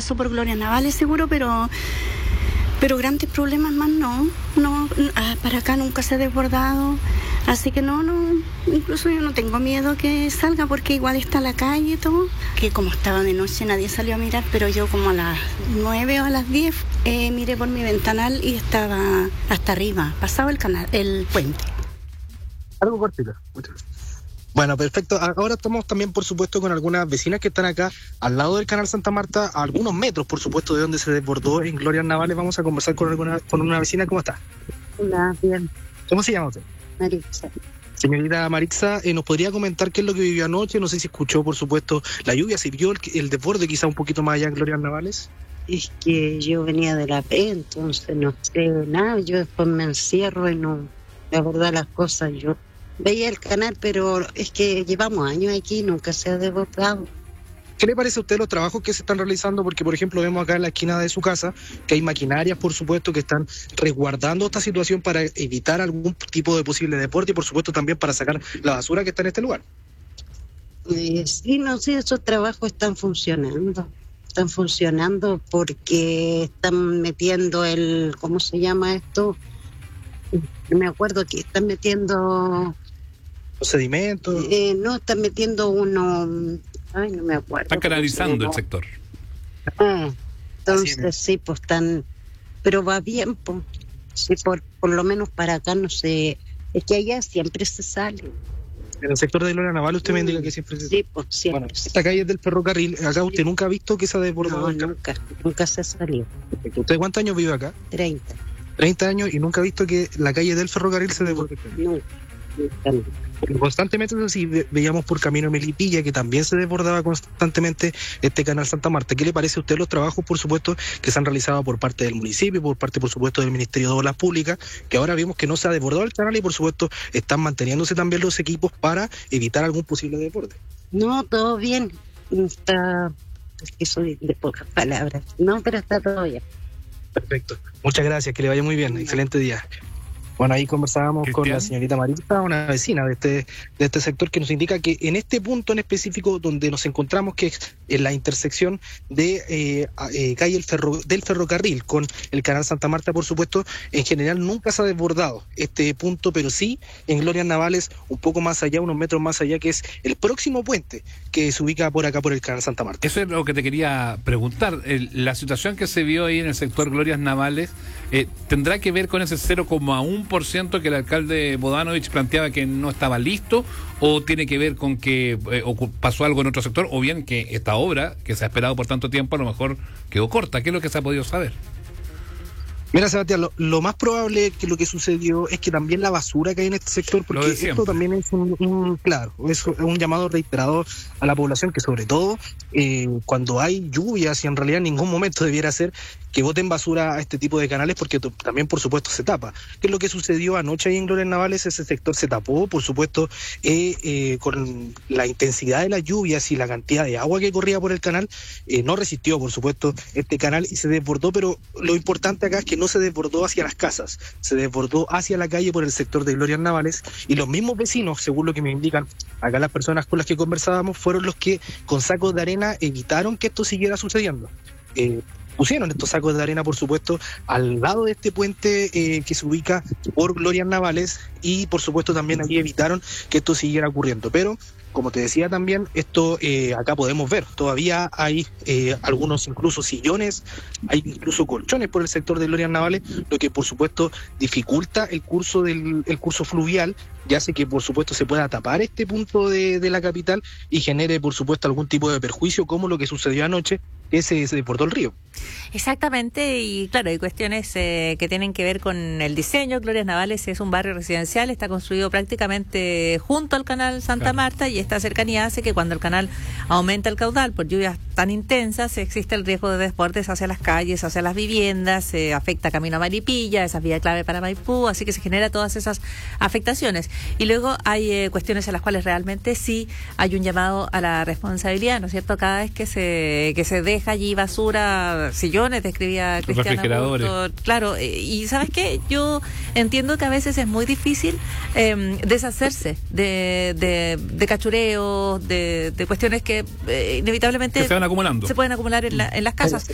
pasó por Gloria Navales seguro, pero grandes problemas más no, para acá nunca se ha desbordado, así que no, incluso yo no tengo miedo que salga porque igual está la calle y todo, que como estaba de noche nadie salió a mirar, pero yo como a las 9 o a las 10 miré por mi ventanal y estaba hasta arriba, pasaba el puente. Algo cortito, muchas gracias. Bueno, perfecto. Ahora estamos también, por supuesto, con algunas vecinas que están acá al lado del canal Santa Marta, a algunos metros, por supuesto, de donde se desbordó en Gloria Navales. Vamos a conversar con una vecina. ¿Cómo está? Hola, bien. ¿Cómo se llama usted? Maritza. Señorita Maritza, ¿nos podría comentar qué es lo que vivió anoche? No sé si escuchó, por supuesto, la lluvia, si vio el desborde quizá un poquito más allá en Gloria Navales. Es que yo venía de la P, entonces no sé nada. Yo después me encierro y no, la verdad las cosas, yo veía el canal, pero es que llevamos años aquí, nunca se ha desbordado. ¿Qué le parece a usted los trabajos que se están realizando? Porque, por ejemplo, vemos acá en la esquina de su casa que hay maquinarias, por supuesto, que están resguardando esta situación para evitar algún tipo de posible deporte y, por supuesto, también para sacar la basura que está en este lugar. Sí, no sé, esos trabajos están funcionando. Están funcionando porque están metiendo ¿cómo se llama esto? Me acuerdo que están metiendo... ¿Los sedimentos? No, están metiendo uno... Ay, no me acuerdo. Están canalizando el sector. Entonces sí, pues están... Pero va bien, pues. Sí, por lo menos para acá no sé... Es que allá siempre se sale. En el sector de Gloria Navales usted me indica que siempre se... Sí, pues siempre. Bueno, esta calle es del ferrocarril. Acá usted nunca ha visto que se ha desbordado. No, nunca se ha salido. ¿Usted cuántos años vive acá? 30. 30 años y nunca ha visto que la calle del ferrocarril se desborde. Nunca. Constantemente, así veíamos por Camino Melipilla que también se desbordaba constantemente este canal Santa Marta. ¿Qué le parece a usted los trabajos, por supuesto, que se han realizado por parte del municipio, por parte, por supuesto, del Ministerio de Obras Públicas, que ahora vimos que no se ha desbordado el canal y, por supuesto, están manteniéndose también los equipos para evitar algún posible desborde? No, todo bien. Está... Es que soy de pocas palabras. No, pero está todo bien. Perfecto. Muchas gracias, que le vaya muy bien. Excelente día. Bueno, ahí conversábamos Cristian, con la señorita Maritza, una vecina de este sector, que nos indica que en este punto en específico donde nos encontramos, que es en la intersección de calle del ferrocarril con el canal Santa Marta, por supuesto, en general nunca se ha desbordado este punto, pero sí en Gloria Navales, un poco más allá, unos metros más allá, que es el próximo puente que se ubica por acá por el canal Santa Marta. Eso es lo que te quería preguntar. La situación que se vio ahí en el sector Glorias Navales, ¿tendrá que ver con ese 0,1% que el alcalde Bodanovich planteaba que no estaba listo, o tiene que ver con que pasó algo en otro sector, o bien que esta obra que se ha esperado por tanto tiempo a lo mejor quedó corta? ¿Qué es lo que se ha podido saber? Mira, Sebastián, lo más probable que lo que sucedió es que también la basura que hay en este sector, porque esto también es es un llamado reiterado a la población que, sobre todo cuando hay lluvias, y en realidad en ningún momento debiera ser que boten basura a este tipo de canales, porque también, por supuesto, se tapa. ¿Qué es lo que sucedió anoche ahí en Gloria Navales? Ese sector se tapó, por supuesto, con la intensidad de las lluvias y la cantidad de agua que corría por el canal, no resistió, por supuesto, este canal y se desbordó, pero lo importante acá es que no se desbordó hacia las casas, se desbordó hacia la calle por el sector de Gloria Navales, y los mismos vecinos, según lo que me indican acá las personas con las que conversábamos, fueron los que con sacos de arena evitaron que esto siguiera sucediendo. Pusieron estos sacos de arena, por supuesto, al lado de este puente que se ubica por Gloria Navales, y por supuesto también allí evitaron que esto siguiera ocurriendo. Pero, como te decía también, esto acá podemos ver, todavía hay algunos incluso sillones, hay incluso colchones por el sector de Gloria Navales, lo que por supuesto dificulta el curso fluvial, y hace que por supuesto se pueda tapar este punto de la capital y genere por supuesto algún tipo de perjuicio, como lo que sucedió anoche, que se desbordó el río. Exactamente, y claro, hay cuestiones que tienen que ver con el diseño. Glorias Navales es un barrio residencial, está construido prácticamente junto al canal Santa Marta, y esta cercanía hace que cuando el canal aumenta el caudal por lluvias tan intensas, existe el riesgo de desbordes hacia las calles, hacia las viviendas, afecta Camino a Maripilla, esa vía clave para Maipú, así que se genera todas esas afectaciones. Y luego hay cuestiones en las cuales realmente sí hay un llamado a la responsabilidad, ¿no es cierto? Cada vez que se deja allí basura, sillones, describía Cristiana, refrigeradores. Claro, y ¿sabes qué? Yo entiendo que a veces es muy difícil deshacerse de cachureos, de cuestiones que inevitablemente que se van acumulando. Se pueden acumular en las casas.